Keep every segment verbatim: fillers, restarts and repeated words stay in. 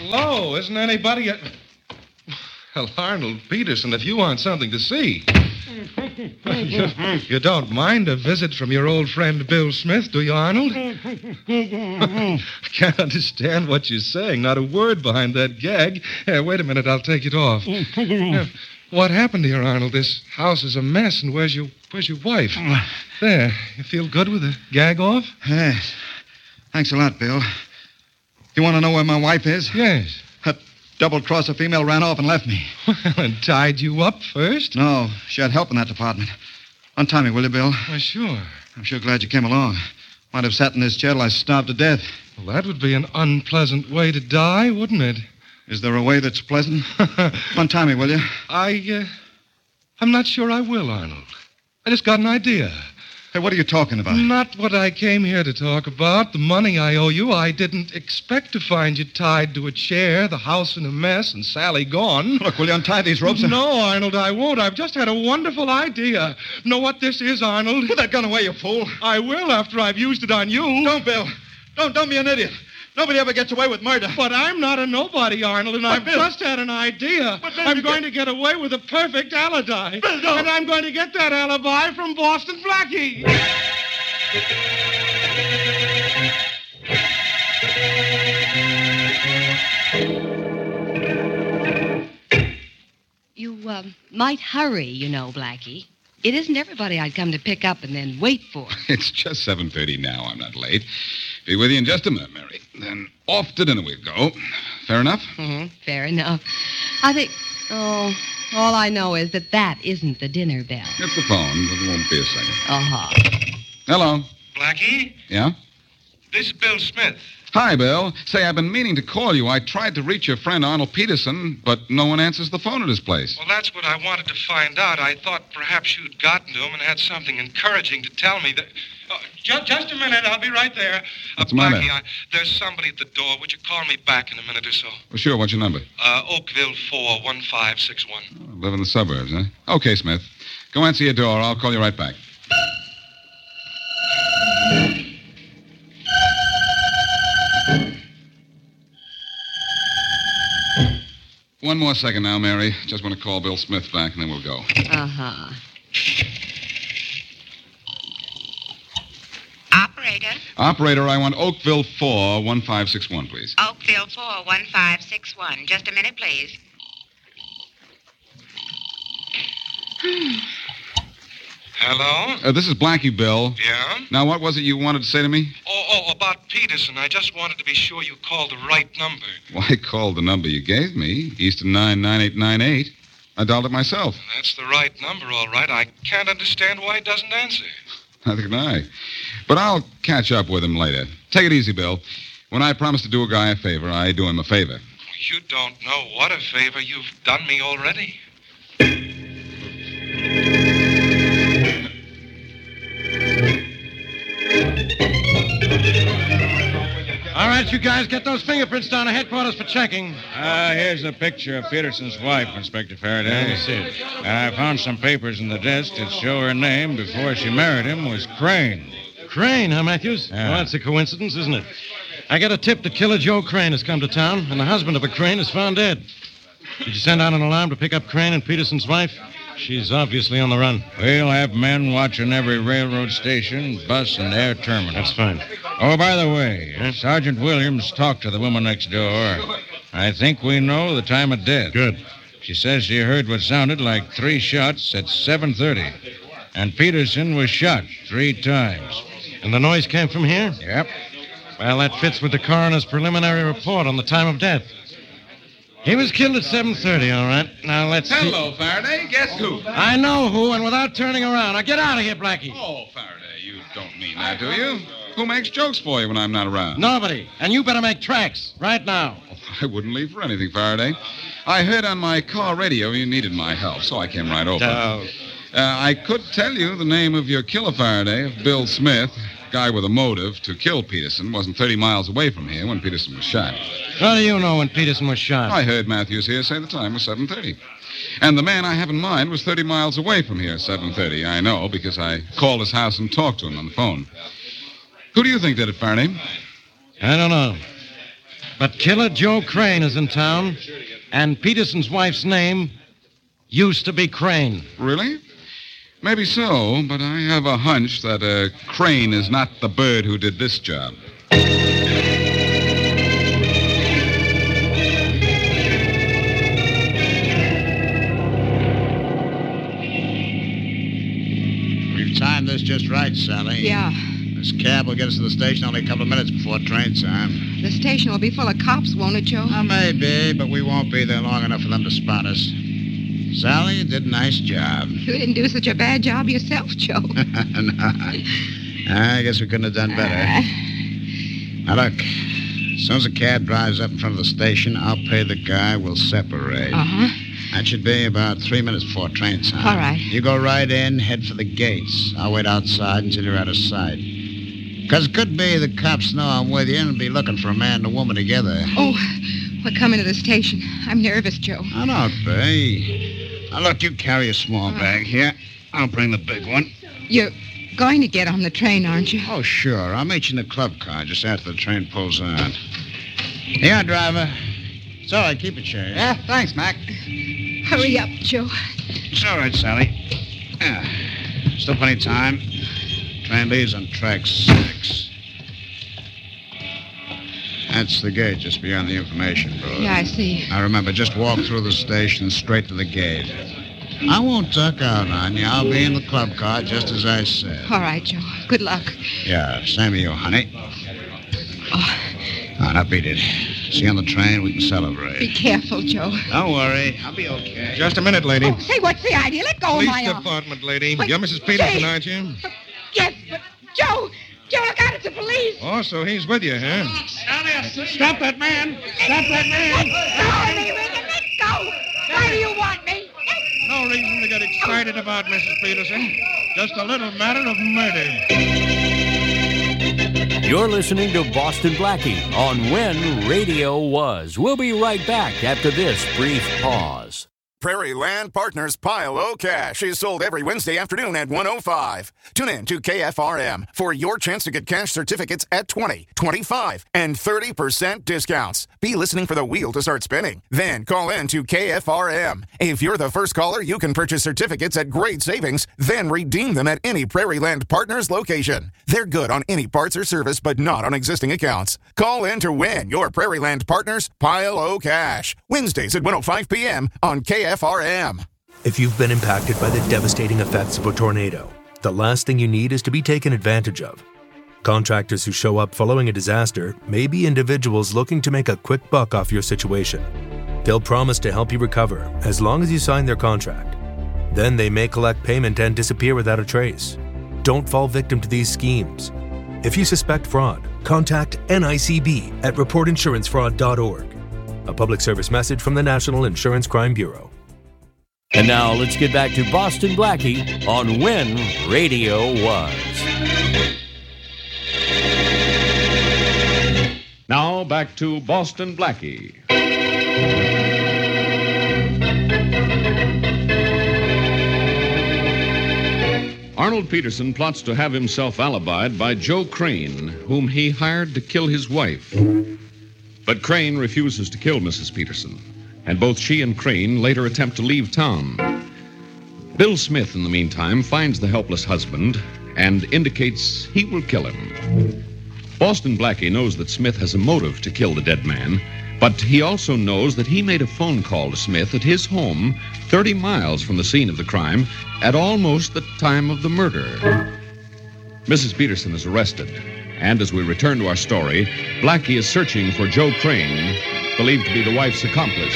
Hello, isn't anybody at... Well, Arnold Peterson, if you want something to see... you, you don't mind a visit from your old friend Bill Smith, do you, Arnold? I can't understand what you're saying. Not a word behind that gag. Here, wait a minute. I'll take it off. Now, what happened here, Arnold? This house is a mess, and where's your where's your wife? There. You feel good with the gag off? Yes. Thanks a lot, Bill. You want to know where my wife is? Yes. That double-crosser female ran off and left me. Well, and tied you up first? No, she had help in that department. Untie me, will you, Bill? Why, sure. I'm sure glad you came along. Might have sat in this chair till I starved to death. Well, that would be an unpleasant way to die, wouldn't it? Is there a way that's pleasant? Untie me, will you? I, uh, I'm not sure I will, Arnold. I just got an idea. Hey, what are you talking about? Not what I came here to talk about. The money I owe you, I didn't expect to find you tied to a chair, the house in a mess, and Sally gone. Look, will you untie these ropes? No, Arnold, I won't. I've just had a wonderful idea. Know what this is, Arnold? Put that gun away, you fool. I will after I've used it on you. Don't, Bill. Don't, don't be an idiot. Nobody ever gets away with murder. But I'm not a nobody, Arnold, and But I've Bill- just had an idea. But Bill, I'm you going to get away with a perfect alibi. Bill, no. And I'm going to get that alibi from Boston Blackie. You uh, might hurry, you know, Blackie. It isn't everybody I'd come to pick up and then wait for. It's just seven thirty now. I'm not late. Be with you in just a minute, Mary. Then off to dinner we go. Fair enough? Mm-hmm. Fair enough. I think... Oh, all I know is that that isn't the dinner bell. It's the phone, but it won't be a second. Uh-huh. Hello. Blackie, Yeah? this is Bill Smith. Hi, Bill. Say, I've been meaning to call you. I tried to reach your friend Arnold Peterson, but no one answers the phone at his place. Well, that's what I wanted to find out. I thought perhaps you'd gotten to him and had something encouraging to tell me that... Oh, just, just a minute. I'll be right there. Uh, What's the matter? Blackie, I, there's somebody at the door. Would you call me back in a minute or so? Well, sure. What's your number? Uh, Oakville four one five six one. Oh, live in the suburbs, huh? Okay, Smith. Go answer your door. I'll call you right back. One more second now, Mary. Just want to call Bill Smith back, and then we'll go. Uh-huh. Operator, Operator, I want Oakville four one five six one, please. Oakville four one five six one. Just a minute, please. Hello? Uh, this is Blackie, Bill. Yeah? Now, what was it you wanted to say to me? Oh, oh, about Peterson. I just wanted to be sure you called the right number. Well, I called the number you gave me, Easton nine nine eight nine eight. I dialed it myself. That's the right number, all right. I can't understand why he doesn't answer. Neither can I. But I'll catch up with him later. Take it easy, Bill. When I promise to do a guy a favor, I do him a favor. You don't know what a favor you've done me already. All right, you guys, get those fingerprints down to headquarters for checking. Ah, here's a picture of Peterson's wife, Inspector Faraday. Let me see it. I found some papers in the desk that show her name before she married him was Crane. Crane, huh, Matthews? Yeah. Well, that's a coincidence, isn't it? I got a tip that Killer Joe Crane has come to town, and the husband of a Crane is found dead. Did you send out an alarm to pick up Crane and Peterson's wife? She's obviously on the run. We'll have men watching every railroad station, bus, and air terminal. That's fine. Oh, by the way, Sergeant Williams talked to the woman next door. I think we know the time of death. Good. She says she heard what sounded like three shots at seven thirty. And Peterson was shot three times. And the noise came from here? Yep. Well, that fits with the coroner's preliminary report on the time of death. He was killed at seven thirty, all right. Now, let's see. Hello, Faraday. Guess who? I know who, and without turning around. Now, get out of here, Blackie. Oh, Faraday, you don't mean that, do you? Who makes jokes for you when I'm not around? Nobody. And you better make tracks right now. I wouldn't leave for anything, Faraday. I heard on my car radio you needed my help, so I came right over. No. Uh, I could tell you the name of your killer, Faraday, if Bill Smith, guy with a motive to kill Peterson, wasn't thirty miles away from here when Peterson was shot. What do you know when Peterson was shot? I heard Matthews here say the time was seven thirty. And the man I have in mind was thirty miles away from here at seven thirty. I know, because I called his house and talked to him on the phone. Who do you think did it, Faraday? I don't know. But Killer Joe Crane is in town, and Peterson's wife's name used to be Crane. Really? Maybe so, but I have a hunch that uh, Crane is not the bird who did this job. We've timed this just right, Sally. Yeah. This cab will get us to the station only a couple of minutes before train time. The station will be full of cops, won't it, Joe? Uh, maybe, but we won't be there long enough for them to spot us. Sally, you did a nice job. You didn't do such a bad job yourself, Joe. No. I guess we couldn't have done better. Uh, Now, look, as soon as the cab drives up in front of the station, I'll pay the guy. We'll separate. Uh-huh. That should be about three minutes before train time. All right. You go right in, head for the gates. I'll wait outside until you're out of sight. Because it could be the cops know I'm with you and be looking for a man and a woman together. Oh, we're coming to the station. I'm nervous, Joe. I don't be. Now, look, you carry a small bag here. I'll bring the big one. You're going to get on the train, aren't you? Oh, sure. I'll meet you in the club car just after the train pulls out. Here, driver. It's all right. Keep it, Sherry. Yeah, thanks, Mac. Hurry up, Joe. It's all right, Sally. Yeah. Still plenty of time. Train leaves on track six. That's the gate just beyond the information booth. Yeah, I see. Now, remember, just walk through the station straight to the gate. I won't duck out on you. I'll be in the club car just as I said. All right, Joe. Good luck. Yeah, same to you, honey. Oh, Now, now beat it. See you on the train, we can be celebrate. careful, Joe. Don't worry. I'll be okay. Just a minute, lady. Oh, say, what's the idea? Let go of my Police arm. department, lady. But- You're Missus Peterson, Say- aren't you? Yes, but Joe, Joe, look out, it's the police. Oh, so he's with you, huh? Stop that man! Stop that Let man! go of me, Regan, let go. Why do you want me? No reason to get excited about, Missus Peterson. Just a little matter of murder. You're listening to Boston Blackie on When Radio Was. We'll be right back after this brief pause. Prairie Land Partners Pile O Cash is sold every Wednesday afternoon at one oh five. Tune in to K F R M for your chance to get cash certificates at twenty, twenty-five, and thirty percent discounts. Be listening for the wheel to start spinning. Then call in to K F R M. If you're the first caller, you can purchase certificates at great savings, then redeem them at any Prairie Land Partners location. They're good on any parts or service, but not on existing accounts. Call in to win your Prairie Land Partners Pile O Cash. Wednesdays at one oh five p.m. on K F R M. If you've been impacted by the devastating effects of a tornado, the last thing you need is to be taken advantage of. Contractors who show up following a disaster may be individuals looking to make a quick buck off your situation. They'll promise to help you recover as long as you sign their contract. Then they may collect payment and disappear without a trace. Don't fall victim to these schemes. If you suspect fraud, contact N I C B at report insurance fraud dot org. A public service message from the National Insurance Crime Bureau. And now let's get back to Boston Blackie on When Radio Was. Now back to Boston Blackie. Arnold Peterson plots to have himself alibied by Joe Crane, whom he hired to kill his wife. But Crane refuses to kill Missus Peterson, and both she and Crane later attempt to leave town. Bill Smith, in the meantime, finds the helpless husband and indicates he will kill him. Boston Blackie knows that Smith has a motive to kill the dead man, but he also knows that he made a phone call to Smith at his home thirty miles from the scene of the crime at almost the time of the murder. Missus Peterson is arrested, and as we return to our story, Blackie is searching for Joe Crane, believed to be the wife's accomplice.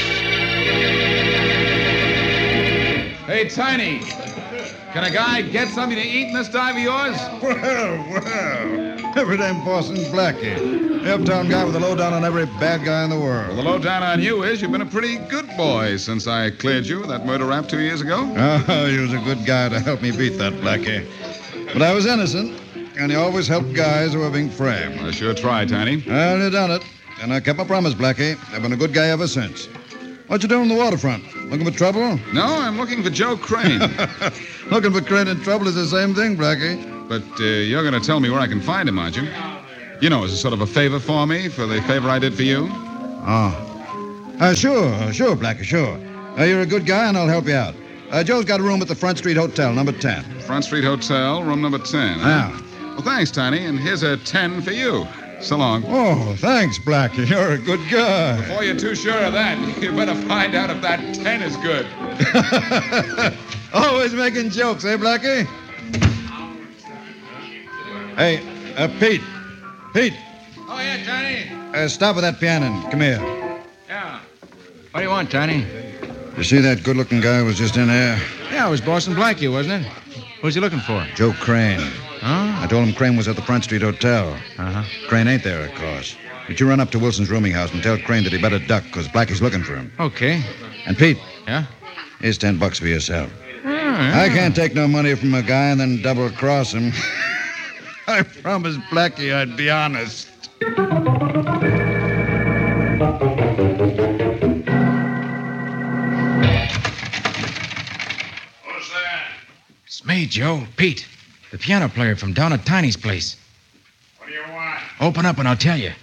Hey, Tiny, can a guy get something to eat in this dive of yours? Well, well. Every damn Boston Blackie. The uptown guy with the lowdown on every bad guy in the world. Well, the lowdown on you is you've been a pretty good boy since I cleared you of that murder rap two years ago. Oh, you was a good guy to help me beat that Blackie. But I was innocent, and you always help guys who are being framed. I sure tried, Tiny. Well, you done it. And I kept my promise, Blackie. I've been a good guy ever since. What you doing on the waterfront? Looking for trouble? No, I'm looking for Joe Crane. Looking for Crane in trouble is the same thing, Blackie. But uh, you're going to tell me where I can find him, aren't you? You know, as a sort of a favor for me, for the favor I did for you. Oh. Uh, sure, sure, Blackie, sure. Uh, you're a good guy, and I'll help you out. Uh, Joe's got a room at the Front Street Hotel, number ten. Front Street Hotel, room number ten. Yeah. Huh? Well, thanks, Tiny, and here's a ten for you. So long. Oh, thanks, Blackie. You're a good guy. Before you're too sure of that, you better find out if that ten is good. Always making jokes, eh, Blackie? Hey, uh, Pete. Pete. Oh, yeah, Tiny. Uh, stop with that piano and come here. Yeah. What do you want, Tiny? You see that good-looking guy who was just in there? Yeah, it was Boston Blackie, wasn't it? Who's he looking for? Joe Crane. Huh? I told him Crane was at the Front Street Hotel. Uh-huh. Crane ain't there, of course. But you run up to Wilson's rooming house and tell Crane that he better duck, because Blackie's looking for him. Okay. And Pete. Yeah? Here's ten bucks for yourself. Oh, yeah. I can't take no money from a guy and then double-cross him. I promised Blackie I'd be honest. It's me, Joe. Pete. The piano player from down at Tiny's place. What do you want? Open up and I'll tell you.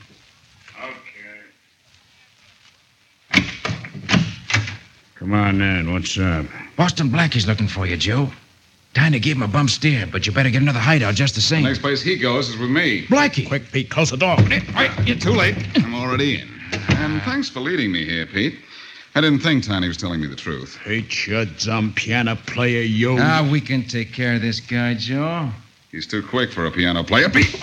Okay. Come on, then. What's up? Boston Blackie's looking for you, Joe. Tiny gave him a bum steer, but you better get another hideout just the The same. next place he goes is with me. Blackie! Quick, Pete. Close the door. Wait, you're too late. I'm already in. And thanks for leading me here, Pete. I didn't think Tiny was telling me the truth. Pete, you dumb piano player, you. Ah, we can take care of this guy, Joe. He's too quick for a piano player. Pete!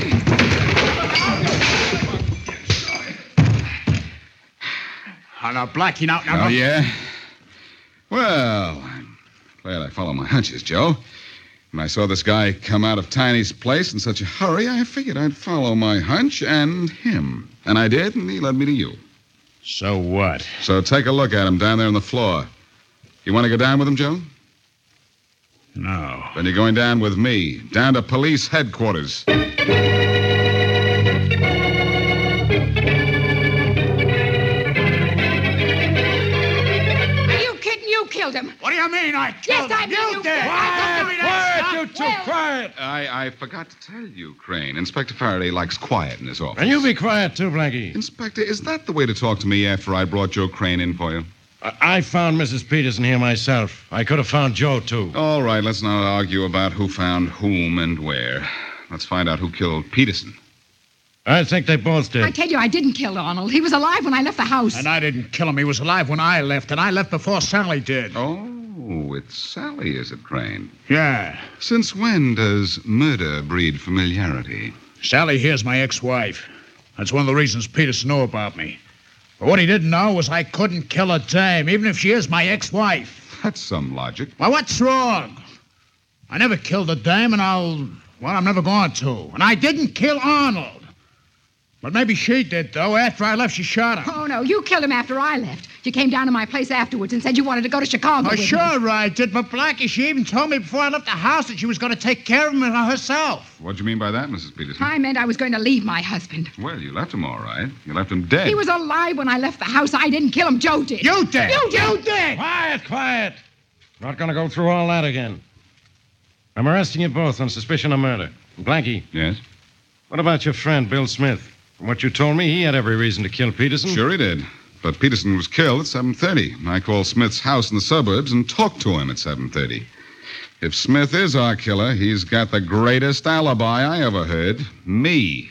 Oh, now, Blackie, now, now. Oh, yeah? Well, I'm glad I follow my hunches, Joe. When I saw this guy come out of Tiny's place in such a hurry, I figured I'd follow my hunch and him. And I did, and he led me to you. So what? So take a look at him down there on the floor. You want to go down with him, Joe? No. Then you're going down with me, down to police headquarters. Killed him. What do you mean I killed yes, him? I mean you, you did. Quiet, quiet, you two, well, quiet. I, I forgot to tell you, Crane. Inspector Faraday likes quiet in his office. And you be quiet, too, Blackie. Inspector, is that the way to talk to me after I brought Joe Crane in for you? I, I found Missus Peterson here myself. I could have found Joe, too. All right, let's not argue about who found whom and where. Let's find out who killed Peterson. I think they both did. I tell you, I didn't kill Arnold. He was alive when I left the house. And I didn't kill him. He was alive when I left, and I left before Sally did. Oh, it's Sally, is it, Crane? Yeah. Since when does murder breed familiarity? Sally here's my ex-wife. That's one of the reasons Peterson knew about me. But what he didn't know was I couldn't kill a dame, even if she is my ex-wife. That's some logic. Well, what's wrong? I never killed a dame, and I'll... Well, I'm never going to. And I didn't kill Arnold. But maybe she did, though. After I left, she shot him. Oh, no, you killed him after I left. You came down to my place afterwards and said you wanted to go to Chicago Oh, with sure me. I did. But Blackie, she even told me before I left the house that she was going to take care of him herself. What do you mean by that, Missus Peterson? I meant I was going to leave my husband. Well, you left him all right. You left him dead. He was alive when I left the house. I didn't kill him. Joe did. You did. You did. You did. Quiet, quiet. Not going to go through all that again. I'm arresting you both on suspicion of murder. Blackie. Yes? What about your friend, Bill Smith? From what you told me, he had every reason to kill Peterson. Sure he did. But Peterson was killed at seven thirty. I called Smith's house in the suburbs and talked to him at seven thirty. If Smith is our killer, he's got the greatest alibi I ever heard. Me.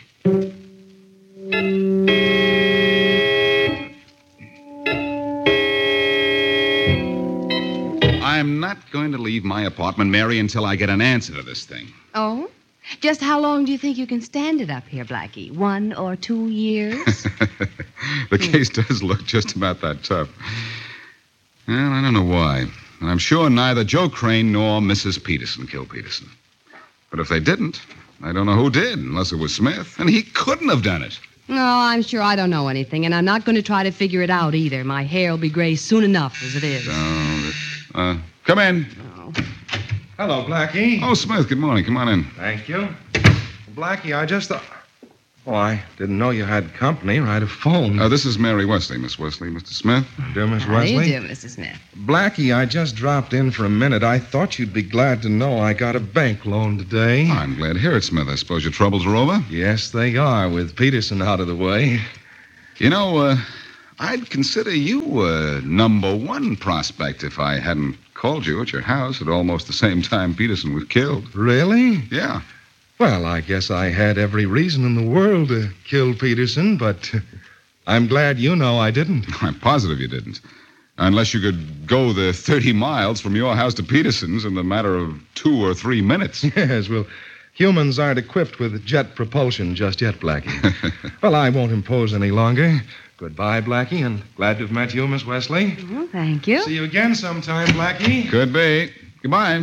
I'm not going to leave my apartment, Mary, until I get an answer to this thing. Oh? Just how long do you think you can stand it up here, Blackie? One or two years? The case does look just about that tough. Well, I don't know why. And I'm sure neither Joe Crane nor Missus Peterson killed Peterson. But if they didn't, I don't know who did, unless it was Smith. And he couldn't have done it. No, I'm sure I don't know anything, and I'm not going to try to figure it out either. My hair will be gray soon enough as it is. Oh, uh, come in. Oh. Hello, Blackie. Oh, Smith, good morning. Come on in. Thank you. Blackie, I just thought... Oh, I didn't know you had company. I'd have phoned. Uh, this is Mary Wesley, Miss Wesley. Mister Smith. Dear Miss How Wesley. do you do, Mister Smith? Blackie, I just dropped in for a minute. I thought you'd be glad to know I got a bank loan today. I'm glad to hear it, Smith. I suppose your troubles are over? Yes, they are, with Peterson out of the way. You know, uh, I'd consider you a number one prospect if I hadn't called you at your house at almost the same time Peterson was killed. Really? Yeah. Well, I guess I had every reason in the world to kill Peterson, but I'm glad you know I didn't. I'm positive you didn't. Unless you could go the thirty miles from your house to Peterson's in a matter of two or three minutes. Yes, well, humans aren't equipped with jet propulsion just yet, Blackie. Well, I won't impose any longer. Goodbye, Blackie, and glad to have met you, Miss Wesley. Oh, thank you. See you again sometime, Blackie. Could be. Goodbye.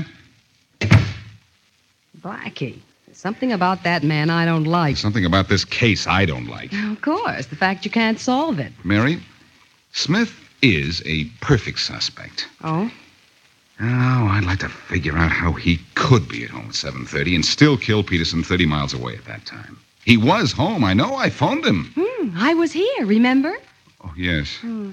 Blackie, there's something about that man I don't like. Something about this case I don't like. Of course, the fact you can't solve it. Mary, Smith is a perfect suspect. Oh? Oh, I'd like to figure out how he could be at home at seven thirty and still kill Peterson thirty miles away at that time. He was home, I know. I phoned him. Hmm, I was here, remember? Oh, yes. Hmm.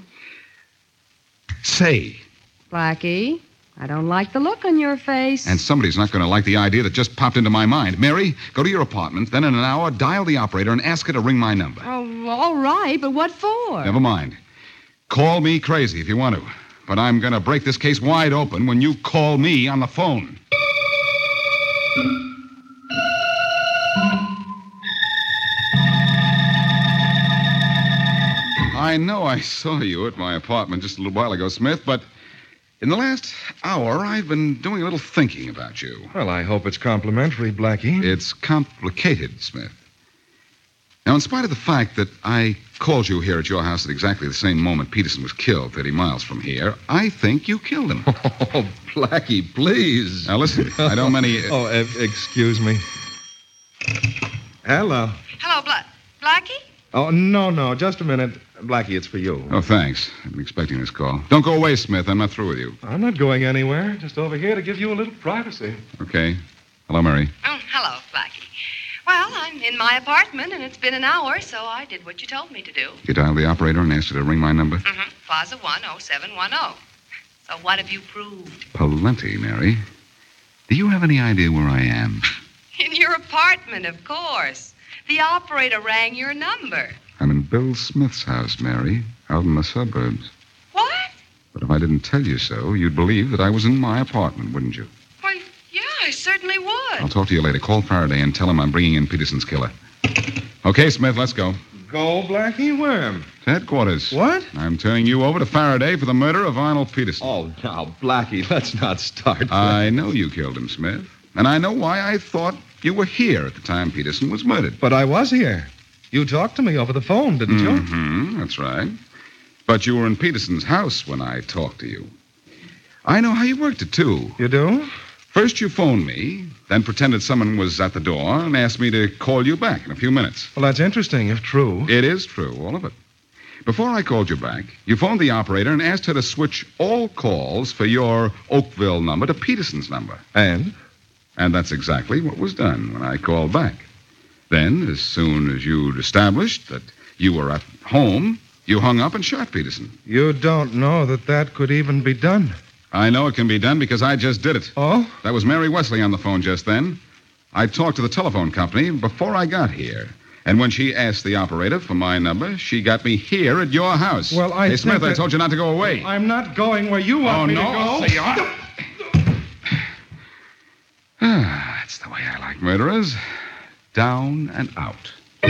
Say. Blackie, I don't like the look on your face. And somebody's not going to like the idea that just popped into my mind. Mary, go to your apartment, then in an hour, dial the operator and ask her to ring my number. Oh, all right, but what for? Never mind. Call me crazy if you want to. But I'm going to break this case wide open when you call me on the phone. I know I saw you at my apartment just a little while ago, Smith, but in the last hour, I've been doing a little thinking about you. Well, I hope it's complimentary, Blackie. It's complicated, Smith. Now, in spite of the fact that I called you here at your house at exactly the same moment Peterson was killed thirty miles from here, I think you killed him. Oh, Blackie, please. Now, listen, I don't many... Uh... oh, uh, excuse me. Hello. Hello, Bla- Blackie? Oh, no, no, just a minute. Blackie, it's for you. Oh, thanks. I've been expecting this call. Don't go away, Smith. I'm not through with you. I'm not going anywhere. Just over here to give you a little privacy. Okay. Hello, Mary. Oh, hello, Blackie. Well, I'm in my apartment, and it's been an hour, so I did what you told me to do. You dialed the operator and asked her to ring my number? Mm-hmm. Plaza one oh seven one oh. So what have you proved? Plenty, Mary. Do you have any idea where I am? In your apartment, of course. The operator rang your number. I'm in Bill Smith's house, Mary, out in the suburbs. What? But if I didn't tell you so, you'd believe that I was in my apartment, wouldn't you? Well, yeah, I certainly would. I'll talk to you later. Call Faraday and tell him I'm bringing in Peterson's killer. Okay, Smith, let's go. Go, Blackie? Where? To headquarters. What? I'm turning you over to Faraday for the murder of Arnold Peterson. Oh, now, Blackie, let's not start. I know you killed him, Smith. And I know why I thought you were here at the time Peterson was murdered. But I was here. You talked to me over the phone, didn't you? Mm-hmm, that's right. But you were in Peterson's house when I talked to you. I know how you worked it, too. You do? First you phoned me, then pretended someone was at the door and asked me to call you back in a few minutes. Well, that's interesting, if true. It is true, all of it. Before I called you back, you phoned the operator and asked her to switch all calls for your Oakville number to Peterson's number. And? And that's exactly what was done when I called back. Then, as soon as you'd established that you were at home, you hung up and shot Peterson. You don't know that that could even be done. I know it can be done because I just did it. Oh? That was Mary Wesley on the phone just then. I talked to the telephone company before I got here. And when she asked the operator for my number, she got me here at your house. Well, I Hey, Smith, that... I told you not to go away. I'm not going where you want oh, me no? to go. Oh, no, you are. Ah, that's the way I like murderers. Down and out.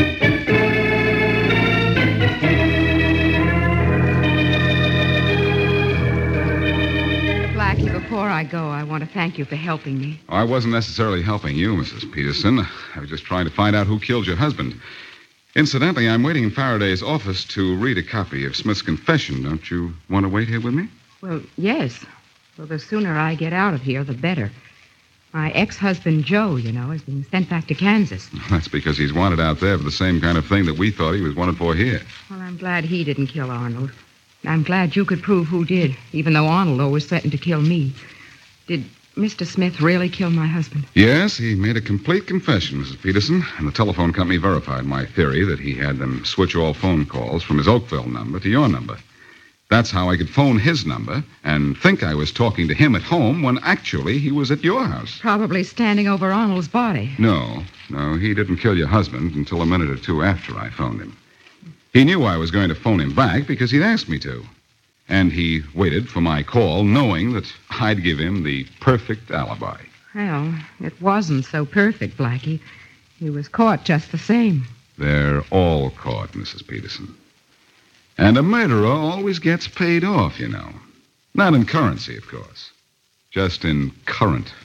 Blackie, before I go, I want to thank you for helping me. I wasn't necessarily helping you, Missus Peterson. I was just trying to find out who killed your husband. Incidentally, I'm waiting in Faraday's office to read a copy of Smith's confession. Don't you want to wait here with me? Well, yes. Well, the sooner I get out of here, the better. My ex-husband, Joe, you know, is being sent back to Kansas. That's because he's wanted out there for the same kind of thing that we thought he was wanted for here. Well, I'm glad he didn't kill Arnold. I'm glad you could prove who did, even though Arnold always threatened to kill me. Did Mister Smith really kill my husband? Yes, he made a complete confession, Missus Peterson, and the telephone company verified my theory that he had them switch all phone calls from his Oakville number to your number. That's how I could phone his number and think I was talking to him at home when actually he was at your house. Probably standing over Arnold's body. No, no, he didn't kill your husband until a minute or two after I phoned him. He knew I was going to phone him back because he'd asked me to. And he waited for my call, knowing that I'd give him the perfect alibi. Well, it wasn't so perfect, Blackie. He was caught just the same. They're all caught, Missus Peterson. And a murderer always gets paid off, you know. Not in currency, of course. Just in current.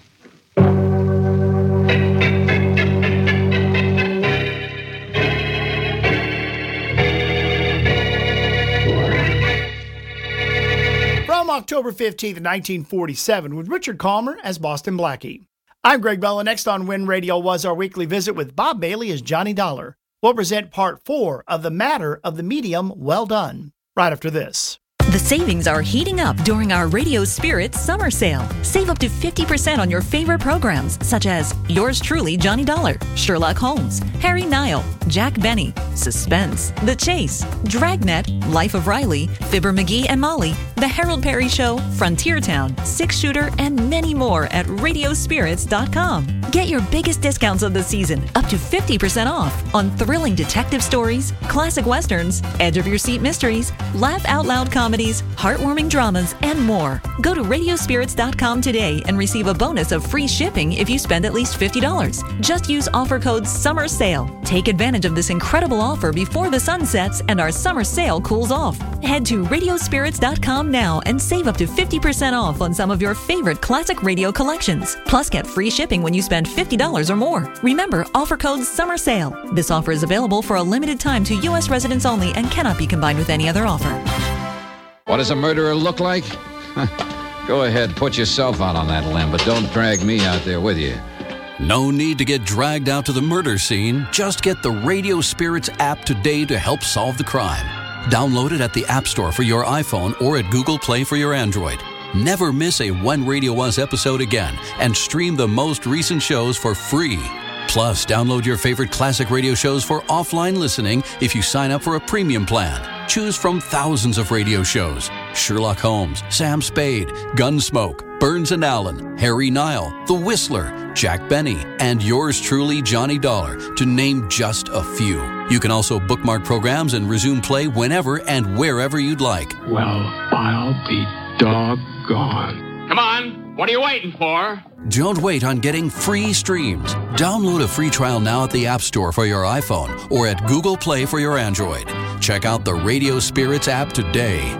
From October fifteenth, nineteen forty-seven, with Richard Calmer as Boston Blackie. I'm Greg Bella. Next on Win Radio was our weekly visit with Bob Bailey as Johnny Dollar. We'll present part four of The Matter of the Medium Well Done, right after this. The savings are heating up during our Radio Spirit summer sale. Save up to fifty percent on your favorite programs, such as Yours Truly, Johnny Dollar, Sherlock Holmes, Harry Nile, Jack Benny, Suspense, The Chase, Dragnet, Life of Riley, Fibber McGee and Molly, The Harold Perry Show, Frontier Town, Six Shooter, and many more at radio spirits dot com. Get your biggest discounts of the season, up to fifty percent off, on thrilling detective stories, classic westerns, edge-of-your-seat mysteries, laugh-out-loud comedies, heartwarming dramas, and more. Go to radio spirits dot com today and receive a bonus of free shipping if you spend at least fifty dollars. Just use offer code SUMMER SALE. Take advantage of this incredible offer before the sun sets and our summer sale cools off. Head to radio spirits dot com now and save up to fifty percent off on some of your favorite classic radio collections. Plus, get free shipping when you spend fifty dollars or more. Remember, offer code SUMMER SALE. This offer is available for a limited time to U S residents only and cannot be combined with any other offer. What does a murderer look like? Go ahead, put yourself out on that limb, but don't drag me out there with you. No need to get dragged out to the murder scene. Just get the Radio Spirits app today to help solve the crime. Download it at the App Store for your iPhone or at Google Play for your Android. Never miss a When Radio Was episode again and stream the most recent shows for free. Plus, download your favorite classic radio shows for offline listening if you sign up for a premium plan. Choose from thousands of radio shows: Sherlock Holmes, Sam Spade, Gunsmoke, Burns and Allen, Harry Nile, The Whistler, Jack Benny, and yours truly, Johnny Dollar, to name just a few. You can also bookmark programs and resume play whenever and wherever you'd like. Well, I'll be doggone. Come on, what are you waiting for? Don't wait on getting free streams. Download a free trial now at the App Store for your iPhone or at Google Play for your Android. Check out the Radio Spirits app today.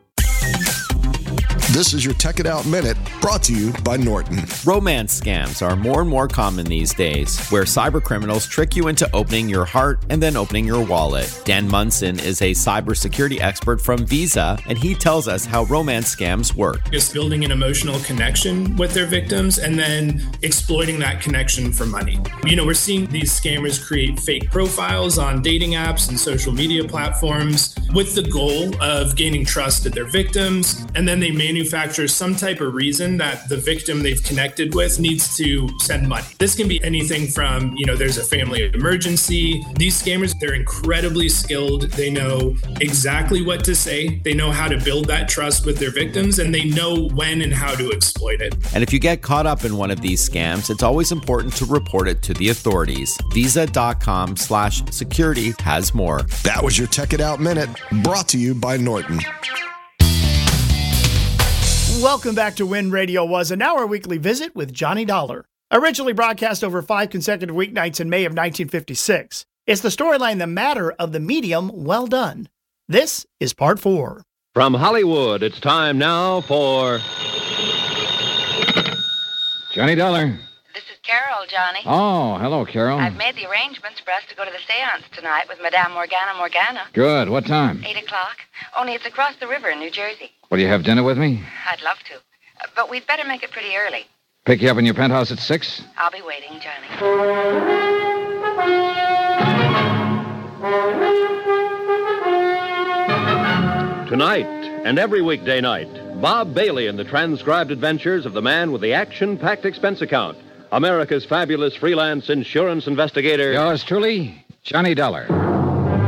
This is your Tech It Out Minute, brought to you by Norton. Romance scams are more and more common these days, where cyber criminals trick you into opening your heart and then opening your wallet. Dan Munson is a cybersecurity expert from Visa, and he tells us how romance scams work. It's building an emotional connection with their victims and then exploiting that connection for money. You know, we're seeing these scammers create fake profiles on dating apps and social media platforms with the goal of gaining trust of their victims, and then they manufacture manufacture some type of reason that the victim they've connected with needs to send money. This can be anything from, you know, there's a family emergency. These scammers, they're incredibly skilled. They know exactly what to say. They know how to build that trust with their victims, and they know when and how to exploit it. And if you get caught up in one of these scams, it's always important to report it to the authorities. Visa.com slash security has more. That was your Tech It Out Minute, brought to you by Norton. Welcome back to When Radio Was, and now our weekly visit with Johnny Dollar. Originally broadcast over five consecutive weeknights in May of nineteen fifty-six, it's the storyline The Matter of the Medium Well Done. This is part four. From Hollywood, it's time now for Johnny Dollar. This is Carol, Johnny. Oh, hello, Carol. I've made the arrangements for us to go to the seance tonight with Madame Morgana Morgana. Good. What time? Eight o'clock. Only it's across the river in New Jersey. Will you have dinner with me? I'd love to. Uh, but we'd better make it pretty early. Pick you up in your penthouse at six? I'll be waiting, Johnny. Tonight and every weekday night, Bob Bailey in the transcribed adventures of the man with the action-packed expense account. America's fabulous freelance insurance investigator. Yours truly, Johnny Dollar.